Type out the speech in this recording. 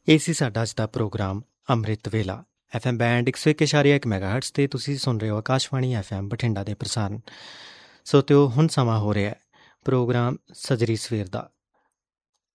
ਇਹ ਸੀ ਸਾਡਾ ਅੱਜ ਦਾ ਪ੍ਰੋਗਰਾਮ ਅੰਮ੍ਰਿਤ ਵੇਲਾ। FM ਬੈਂਡ 101.1 ਮੈਗਾਹਰਟਜ਼ 'ਤੇ ਤੁਸੀਂ ਸੁਣ ਰਹੇ ਹੋ ਆਕਾਸ਼ਵਾਣੀ FM ਬਠਿੰਡਾ ਦੇ ਪ੍ਰਸਾਰਣ। ਸੋ ਤਿਓ ਹੁਣ ਸਮਾਂ ਹੋ ਰਿਹਾ ਪ੍ਰੋਗਰਾਮ ਸਜਰੀ ਸਵੇਰ ਦਾ।